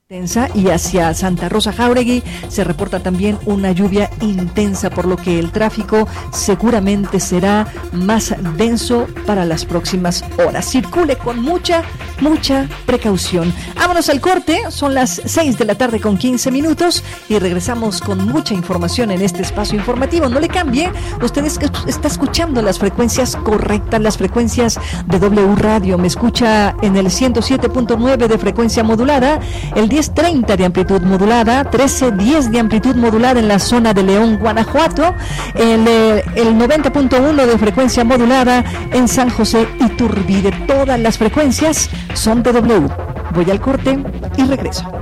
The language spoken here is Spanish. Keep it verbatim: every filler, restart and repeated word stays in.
Y hacia Santa Rosa Jáuregui se reporta también una lluvia intensa, por lo que el tráfico seguramente será más denso para las próximas horas. Circule con mucha, mucha precaución. Vámonos al corte, son las seis de la tarde con quince minutos y regresamos con mucha información en este espacio informativo. No le cambie, usted está escuchando las frecuencias correctas, las frecuencias de W Radio. Me escucha en el ciento siete punto nueve de frecuencia modulada, el diez treinta de amplitud modulada, trece diez de amplitud modulada en la zona de León, Guanajuato, el, el noventa punto uno de frecuencia modulada en San José Iturbide. Todas las frecuencias son de W. Voy al corte y regreso.